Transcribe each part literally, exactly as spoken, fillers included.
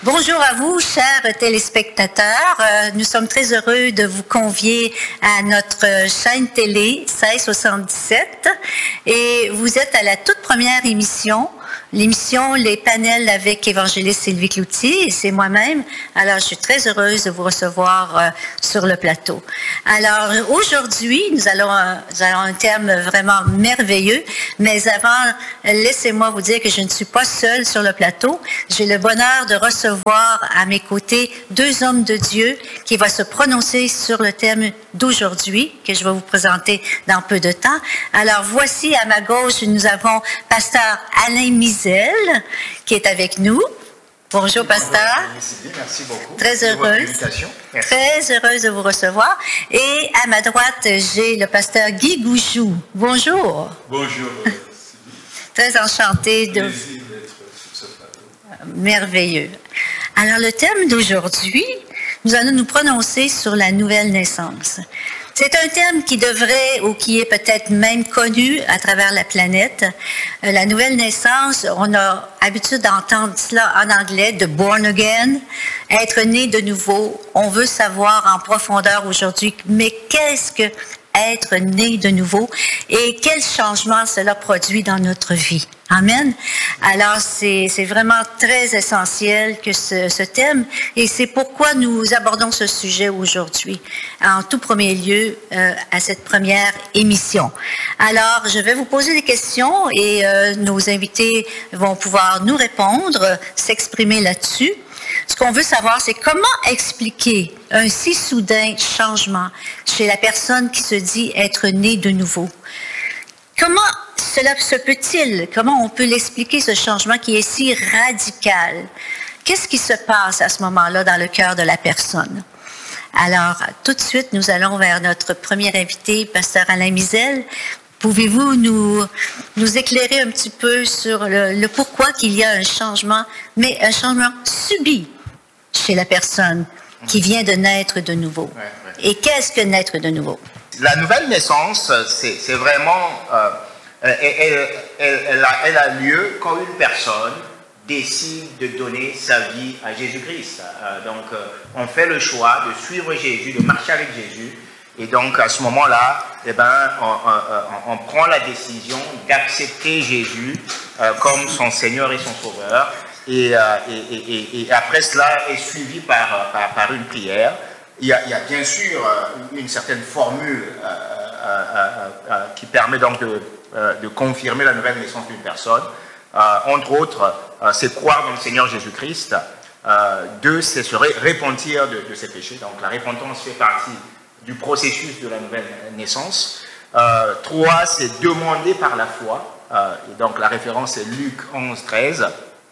Bonjour à vous, chers téléspectateurs. Euh, nous sommes très heureux de vous convier à notre chaîne télé seize soixante-dix-sept et vous êtes à la toute première émission, l'émission Les panels avec évangéliste Sylvie Cloutier et c'est moi-même. Alors, je suis très heureuse de vous recevoir euh, sur le plateau. Alors, aujourd'hui, nous allons, euh, nous allons un thème vraiment merveilleux, mais avant, laissez-moi vous dire que je ne suis pas seule sur le plateau. J'ai le bonheur de recevoir à mes côtés deux hommes de Dieu qui vont se prononcer sur le thème d'aujourd'hui, que je vais vous présenter dans peu de temps. Alors, voici à ma gauche, nous avons pasteur Alain Misel, qui est avec nous. Bonjour, pasteur. Merci beaucoup. Très heureuse. Très heureuse de vous recevoir. Et à ma droite, j'ai le pasteur Guy Gouchou. Bonjour. Bonjour. Très enchantée de... Merveilleux. Alors, le thème d'aujourd'hui, nous allons nous prononcer sur la nouvelle naissance. C'est un thème qui devrait, ou qui est peut-être même connu à travers la planète. Euh, la nouvelle naissance, on a l'habitude d'entendre cela en anglais, de born again, être né de nouveau. On veut savoir en profondeur aujourd'hui, mais qu'est-ce que être né de nouveau et quel changement cela produit dans notre vie. Amen. Alors, c'est, c'est vraiment très essentiel que ce, ce thème, et c'est pourquoi nous abordons ce sujet aujourd'hui, en tout premier lieu, euh, à cette première émission. Alors, je vais vous poser des questions et euh, nos invités vont pouvoir nous répondre, s'exprimer là-dessus. Ce qu'on veut savoir, c'est comment expliquer un si soudain changement chez la personne qui se dit être née de nouveau. Comment cela se peut-il? Comment on peut l'expliquer, ce changement qui est si radical? Qu'est-ce qui se passe à ce moment-là dans le cœur de la personne? Alors, tout de suite, nous allons vers notre premier invité, pasteur Alain Misel. Pouvez-vous nous, nous éclairer un petit peu sur le, le pourquoi qu'il y a un changement, mais un changement subi chez la personne qui vient de naître de nouveau? Ouais, ouais. Et qu'est-ce que naître de nouveau? La nouvelle naissance, c'est, c'est vraiment... Euh, elle, elle, elle, a, elle a lieu quand une personne décide de donner sa vie à Jésus-Christ. Euh, donc, euh, on fait le choix de suivre Jésus, de marcher avec Jésus. Et donc, à ce moment-là, eh ben, on, on, on prend la décision d'accepter Jésus euh, comme son Seigneur et son Sauveur. Et, euh, et, et, et après cela est suivi par, par, par une prière. Il y, a, il y a bien sûr euh, une certaine formule euh, euh, euh, euh, qui permet donc de, euh, de confirmer la nouvelle naissance d'une personne. Euh, entre autres, euh, c'est croire dans le Seigneur Jésus-Christ. Euh, deux, c'est se ré- repentir de, de ses péchés. Donc la repentance fait partie du processus de la nouvelle naissance. Euh, trois, c'est demander par la foi. Euh, et donc la référence est Luc onze, treize.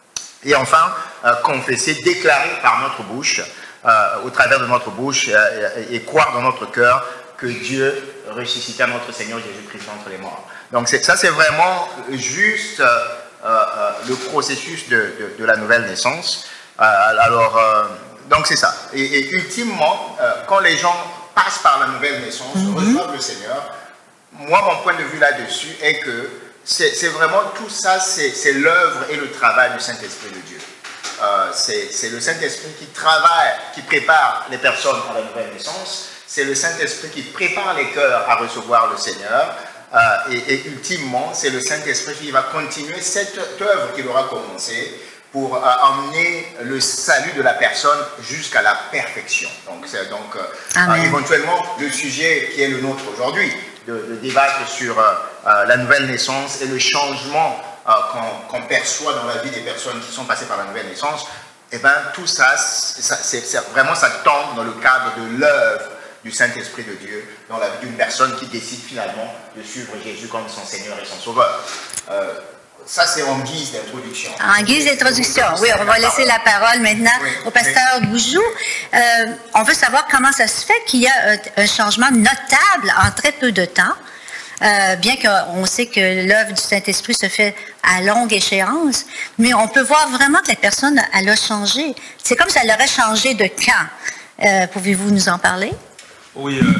Et enfin, euh, confesser, déclarer par notre bouche, euh, au travers de notre bouche, euh, et, et croire dans notre cœur que Dieu ressuscita notre Seigneur Jésus-Christ entre les morts. Donc c'est, ça, c'est vraiment juste euh, euh, le processus de, de, de la nouvelle naissance. Euh, alors, euh, donc c'est ça. Et, et ultimement, euh, quand les gens passent par la nouvelle naissance, mm-hmm. reçoivent le Seigneur, moi, mon point de vue là-dessus est que c'est, c'est vraiment tout ça, c'est, c'est l'œuvre et le travail du Saint-Esprit de Dieu. Euh, c'est, c'est le Saint-Esprit qui travaille, qui prépare les personnes à la nouvelle naissance. C'est le Saint-Esprit qui prépare les cœurs à recevoir le Seigneur. Euh, et, et ultimement, c'est le Saint-Esprit qui va continuer cette œuvre qu'il aura commencée pour euh, emmener le salut de la personne jusqu'à la perfection. Donc, c'est donc euh, éventuellement le sujet qui est le nôtre aujourd'hui, de, de débattre sur euh, euh, la nouvelle naissance et le changement euh, qu'on, qu'on perçoit dans la vie des personnes qui sont passées par la nouvelle naissance. Et bien, tout ça, ça c'est, c'est vraiment, ça tombe dans le cadre de l'œuvre du Saint-Esprit de Dieu dans la vie d'une personne qui décide finalement de suivre Jésus comme son Seigneur et son Sauveur. Euh, Ça, c'est en guise d'introduction. En guise d'introduction, oui. On va laisser la parole maintenant oui, au pasteur oui. Gouchou. Euh, on veut savoir comment ça se fait qu'il y a un, un changement notable en très peu de temps, euh, bien qu'on sait que l'œuvre du Saint-Esprit se fait à longue échéance, mais on peut voir vraiment que la personne, elle a changé. C'est comme si elle aurait changé de camp. Euh, pouvez-vous nous en parler? Oui, euh,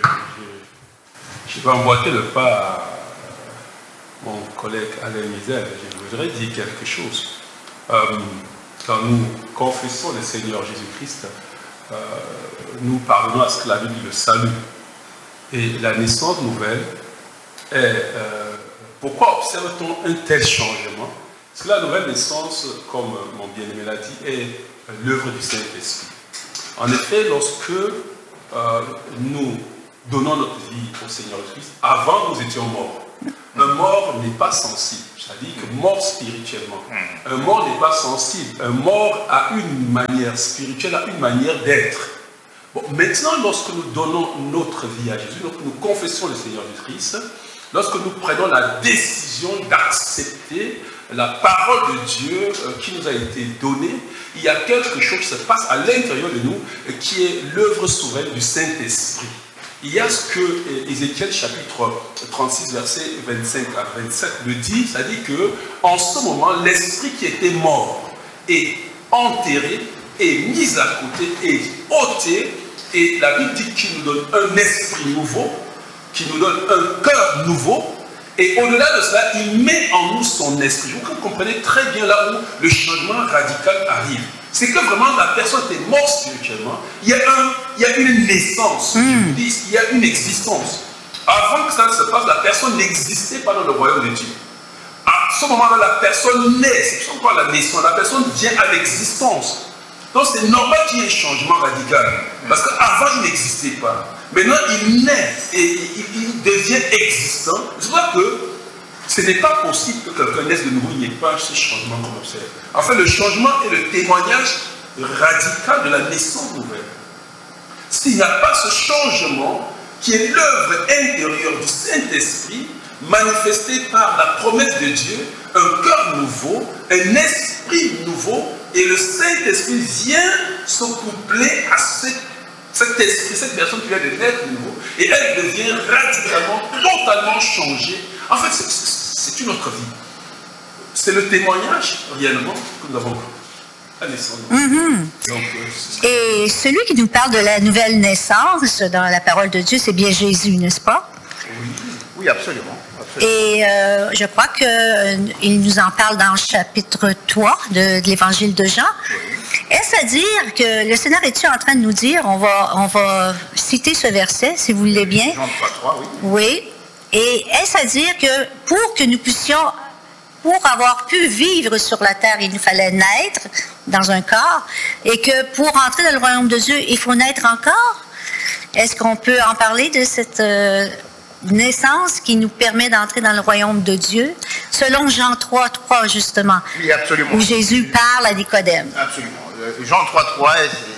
je, je, je vais emboîter le pas à mon collègue Alain Misel. Je voudrais dire quelque chose. Euh, quand nous confessons le Seigneur Jésus-Christ, euh, nous parvenons à ce que la Bible dit le salut. Et la naissance nouvelle est... Euh, pourquoi observe-t-on un tel changement? Parce que la nouvelle naissance, comme mon bien-aimé l'a dit, est l'œuvre du Saint-Esprit. En effet, lorsque euh, nous donnons notre vie au Seigneur Jésus-Christ, avant nous étions morts. Un mort n'est pas sensible, c'est-à-dire que mort spirituellement. Un mort n'est pas sensible. Un mort a une manière spirituelle, a une manière d'être. Bon, maintenant, lorsque nous donnons notre vie à Jésus, lorsque nous confessons le Seigneur Jésus-Christ, lorsque nous prenons la décision d'accepter la parole de Dieu qui nous a été donnée, il y a quelque chose qui se passe à l'intérieur de nous qui est l'œuvre souveraine du Saint-Esprit. Il y a ce que Ézéchiel chapitre trente-six, verset vingt-cinq à vingt-sept le dit, c'est-à-dire qu'en ce moment, l'esprit qui était mort est enterré, est mis à côté, est ôté, et la Bible dit qu'il nous donne un esprit nouveau, qui nous donne un cœur nouveau, et au-delà de cela, il met en nous son esprit. Vous comprenez très bien là où le changement radical arrive. C'est que vraiment la personne était morte spirituellement. Il y a, un, il y a une naissance, mm. je vous dis, il y a une existence. Avant que ça ne se passe, la personne n'existait pas dans le royaume de Dieu. À ce moment-là, la personne naît. C'est pourquoi la naissance, la personne vient à l'existence. Donc c'est normal qu'il y ait un changement radical. Parce qu'avant, il n'existait pas. Maintenant, il naît et il, il devient existant. C'est vrai que ce n'est pas possible que quelqu'un naisse de nouveau, il n'y ait pas ce changement qu'on observe. En fait, le changement est le témoignage radical de la naissance nouvelle. S'il n'y a pas ce changement, qui est l'œuvre intérieure du Saint-Esprit, manifestée par la promesse de Dieu, un cœur nouveau, un esprit nouveau, et le Saint-Esprit vient se coupler à cette, cet esprit, cette personne qui vient de naître de nouveau, et elle devient radicalement, totalement changée. En fait, c'est une autre vie. C'est le témoignage, réellement, que nous avons à la naissance. Mm-hmm. Donc, euh, et celui qui nous parle de la nouvelle naissance dans la parole de Dieu, c'est bien Jésus, n'est-ce pas? Oui, oui, absolument. Et euh, je crois qu'il euh, nous en parle dans le chapitre trois de, de l'Évangile de Jean. Est-ce à dire que le Seigneur est-tu en train de nous dire, on va, on va citer ce verset, si vous voulez bien. Jean trois, trois, oui. Oui. Et est-ce à dire que pour que nous puissions, pour avoir pu vivre sur la terre, il nous fallait naître dans un corps, et que pour entrer dans le royaume de Dieu, il faut naître encore? Est-ce qu'on peut en parler de cette euh, naissance qui nous permet d'entrer dans le royaume de Dieu, selon Jean trois, trois justement, oui, absolument. Où Jésus parle à Nicodème? Absolument. Jean trois, trois,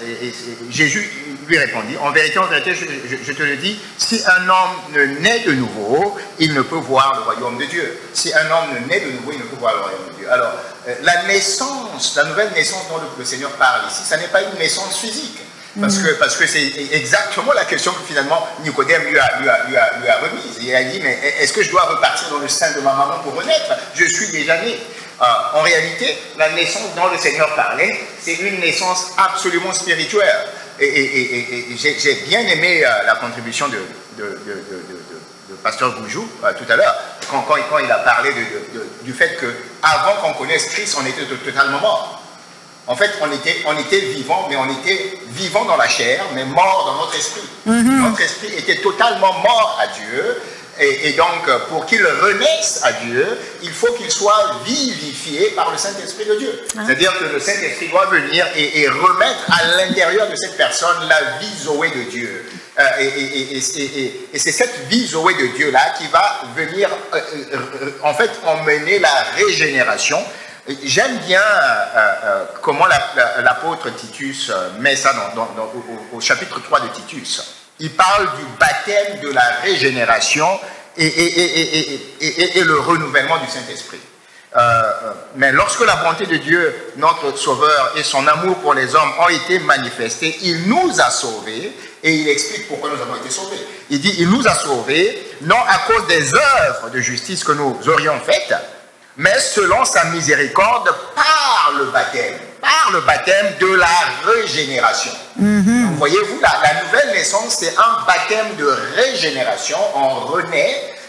Jésus lui répondit, en vérité, en vérité, je, je, je te le dis, si un homme ne naît de nouveau, il ne peut voir le royaume de Dieu. Si un homme ne naît de nouveau, il ne peut voir le royaume de Dieu. Alors, la naissance, la nouvelle naissance dont le, le Seigneur parle ici, ça n'est pas une naissance physique. Parce que, parce que c'est exactement la question que finalement Nicodème lui a, lui, a, lui, a, lui a remise. Il a dit, mais est-ce que je dois repartir dans le sein de ma maman pour renaître? Je suis déjà né. Euh, en réalité, la naissance dont le Seigneur parlait, c'est une naissance absolument spirituelle. Et, et, et, et j'ai bien aimé euh, la contribution de, de, de, de, de, de Pasteur Boujou euh, tout à l'heure, quand, quand, quand il a parlé de, de, de, du fait qu'avant qu'on connaisse Christ, on était totalement mort. En fait, on était, on était vivant, mais on était vivant dans la chair, mais mort dans notre esprit. Mm-hmm. Notre esprit était totalement mort à Dieu. Et, et donc, pour qu'il renaisse à Dieu, il faut qu'il soit vivifié par le Saint-Esprit de Dieu. Ah. C'est-à-dire que le Saint-Esprit doit venir et, et remettre à l'intérieur de cette personne la vie Zoé de Dieu. Euh, et et, et, et, et c'est cette vie Zoé de Dieu-là qui va venir, euh, euh, en fait, emmener la régénération. J'aime bien euh, euh, comment l'apôtre la, la, Titus met ça dans, dans, dans, au, au chapitre trois de Titus. Il parle du baptême de la régénération et, et, et, et, et, et, et le renouvellement du Saint-Esprit. Euh, mais lorsque la bonté de Dieu, notre Sauveur, et son amour pour les hommes ont été manifestés, il nous a sauvés, et il explique pourquoi nous avons été sauvés. Il dit, il nous a sauvés, non à cause des œuvres de justice que nous aurions faites, mais selon sa miséricorde par le baptême, par le baptême de la régénération. Mm-hmm. Vous voyez-vous, la, la nouvelle naissance, c'est un baptême de régénération. On renaît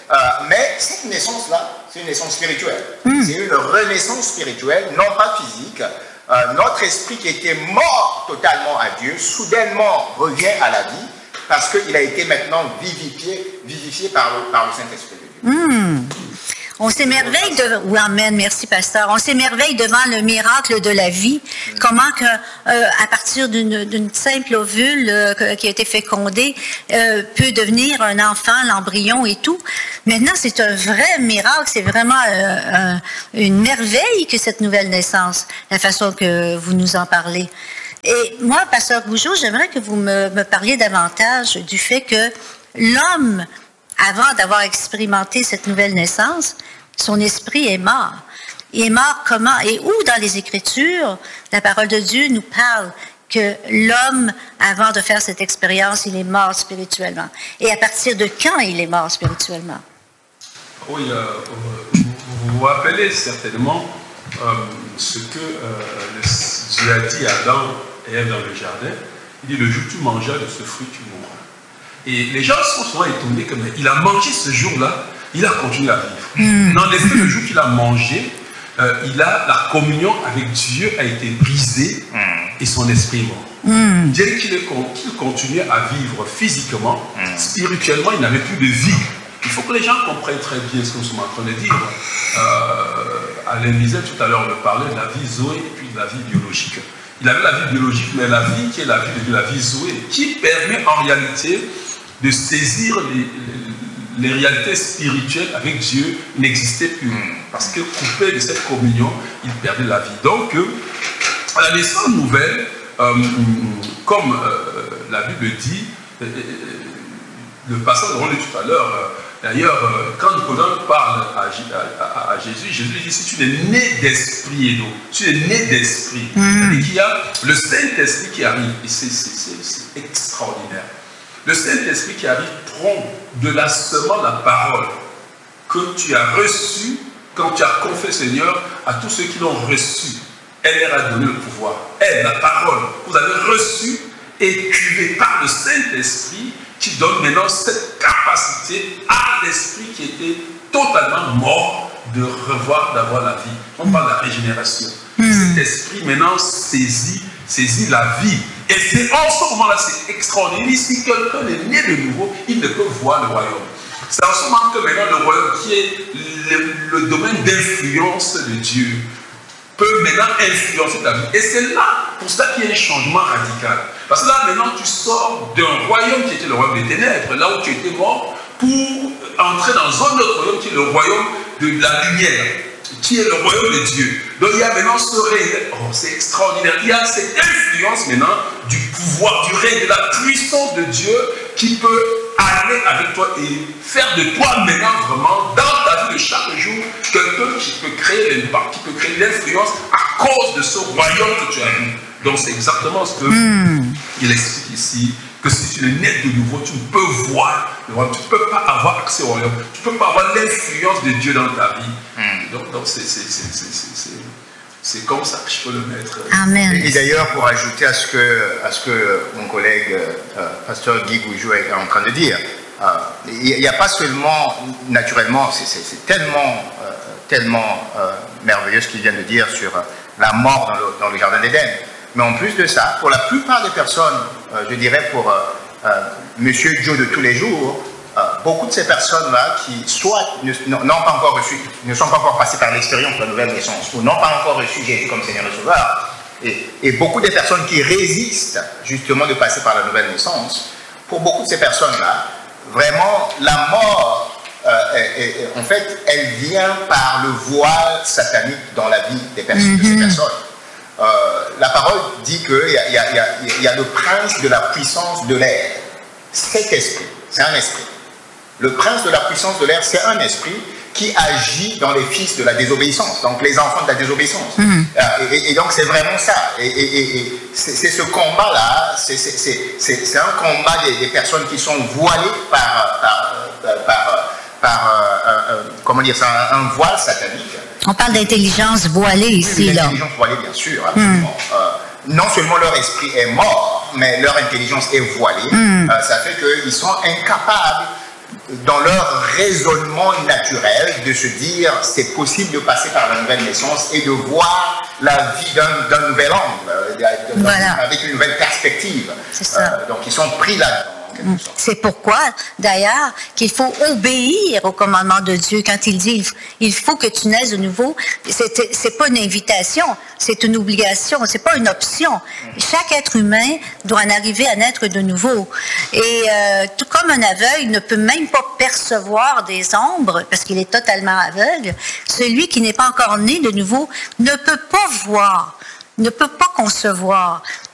euh, mais cette naissance-là, c'est une naissance spirituelle. Mm. C'est une renaissance spirituelle, non pas physique. Euh, notre esprit qui était mort totalement à Dieu, soudainement revient à la vie parce qu'il a été maintenant vivifié, vivifié par le, par le Saint-Esprit de Dieu. Mm. On s'émerveille de... Oui, amen, merci pasteur. On s'émerveille devant le miracle de la vie. Mm. Comment que, euh, à partir d'une, d'une simple ovule euh, qui a été fécondée, euh, peut devenir un enfant, l'embryon et tout. Maintenant, c'est un vrai miracle. C'est vraiment euh, un, une merveille que cette nouvelle naissance, la façon que vous nous en parlez. Et moi, pasteur Gougeot, j'aimerais que vous me, me parliez davantage du fait que l'homme, avant d'avoir expérimenté cette nouvelle naissance, son esprit est mort. Il est mort comment? Et où dans les Écritures, la parole de Dieu nous parle que l'homme, avant de faire cette expérience, il est mort spirituellement. Et à partir de quand il est mort spirituellement? Oui, euh, vous vous rappelez certainement euh, ce que euh, Dieu a dit à Adam et Ève dans le jardin. Il dit, le jour où tu mangeras de ce fruit, tu mourras. Et les gens sont souvent étonnés que il a mangé ce jour-là, il a continué à vivre. Mm. En effet, le jour qu'il a mangé, euh, il a, la communion avec Dieu a été brisée mm. et son esprit est mort. Mm. Bien qu'il, qu'il continuait à vivre physiquement, mm. spirituellement, il n'avait plus de vie. Il faut que les gens comprennent très bien ce que nous sommes en train de dire. Euh, Alain disait tout à l'heure, on le parlait de la vie Zoé et puis de la vie biologique. Il avait la vie biologique, mais la vie qui est la vie de Dieu, la vie Zoé, qui permet en réalité de saisir les, les, les réalités spirituelles avec Dieu n'existait plus. Parce que coupé de cette communion, il perdait la vie. Donc, euh, à la naissance nouvelle, euh, comme euh, la Bible dit, euh, le passage dont on l'a tout à l'heure, euh, d'ailleurs, euh, quand Nicodème parle à, à, à Jésus, Jésus lui dit, si tu es né d'esprit et d'eau, tu es né d'esprit. Mm. Et qu'il y a le Saint-Esprit qui arrive, et c'est, c'est, c'est, c'est extraordinaire. Le Saint-Esprit qui arrive prend de la semence la parole que tu as reçue quand tu as confié, Seigneur, à tous ceux qui l'ont reçue. Elle leur a donné le pouvoir. Elle, la parole, vous avez reçu et cuvé par le Saint-Esprit qui donne maintenant cette capacité à l'esprit qui était totalement mort de revoir, d'avoir la vie. On parle de la régénération. Mmh. Cet esprit maintenant saisit, saisit la vie. Et c'est en ce moment-là, c'est extraordinaire. Si quelqu'un est né de nouveau, il ne peut voir le royaume. C'est en ce moment que maintenant le royaume, qui est le, le domaine d'influence de Dieu, peut maintenant influencer ta vie. Et c'est là, pour ça qu'il y a un changement radical. Parce que là, maintenant, tu sors d'un royaume qui était le royaume des ténèbres, là où tu étais mort, pour entrer dans un autre royaume qui est le royaume de la lumière, qui est le royaume de Dieu. Donc il y a maintenant ce règne, oh, c'est extraordinaire, il y a cette influence maintenant du pouvoir, du règne, de la puissance de Dieu qui peut aller avec toi et faire de toi maintenant vraiment dans ta vie de chaque jour quelqu'un qui peut créer l'impact, qui peut créer l'influence à cause de ce royaume que tu as vu. Donc c'est exactement ce que mm. il explique ici, que si tu es né de nouveau, tu ne peux voir le royaume, tu ne peux pas avoir accès au royaume, tu ne peux pas avoir l'influence de Dieu dans ta vie. Mm. Donc, donc c'est, c'est, c'est, c'est, c'est, c'est, c'est comme ça que je peux le mettre. Amen. Et d'ailleurs, pour ajouter à ce que, à ce que mon collègue, euh, pasteur Guy Gougeot est en train de dire, euh, il n'y a pas seulement, naturellement, c'est, c'est, c'est tellement, euh, tellement euh, merveilleux ce qu'il vient de dire sur la mort dans le, dans le jardin d'Éden. Mais en plus de ça, pour la plupart des personnes, euh, je dirais pour euh, euh, Monsieur Joe de tous les jours, euh, beaucoup de ces personnes-là qui soit ne, n'ont pas encore reçu, ne sont pas encore passées par l'expérience de la nouvelle naissance, ou n'ont pas encore reçu Jésus comme Seigneur et Sauveur, et, et beaucoup des personnes qui résistent justement de passer par la nouvelle naissance, pour beaucoup de ces personnes-là, vraiment la mort, euh, est, est, en fait, elle vient par le voile satanique dans la vie des personnes, mm-hmm. de ces personnes. Euh, la parole dit qu'il y, y, y, y a le prince de la puissance de l'air. Cet esprit, c'est un esprit. Le prince de la puissance de l'air, c'est un esprit qui agit dans les fils de la désobéissance, donc les enfants de la désobéissance. Mmh. Et, et, et donc c'est vraiment ça. Et, et, et c'est, c'est ce combat-là, c'est, c'est, c'est, c'est, c'est un combat des, des personnes qui sont voilées par, par, par, par, par euh, euh, comment dire ça, un, un voile satanique. On parle d'intelligence voilée ici, là. L'intelligence voilée, bien sûr, absolument. Mm. Euh, non seulement leur esprit est mort, mais leur intelligence est voilée. Mm. Euh, ça fait qu'ils sont incapables dans leur raisonnement naturel, de se dire c'est possible de passer par la nouvelle naissance et de voir la vie d'un, d'un nouvel angle, voilà. avec une nouvelle perspective. C'est ça. Euh, donc ils sont pris là-dedans. C'est pourquoi, d'ailleurs, qu'il faut obéir au commandement de Dieu quand il dit il faut que tu naisses de nouveau. C'est, c'est pas une invitation, c'est une obligation, c'est pas une option. Chaque être humain doit en arriver à naître de nouveau. Et euh, tout comme un aveugle ne peut même pas percevoir des ombres parce qu'il est totalement aveugle, celui qui n'est pas encore né de nouveau ne peut pas voir, ne peut pas concevoir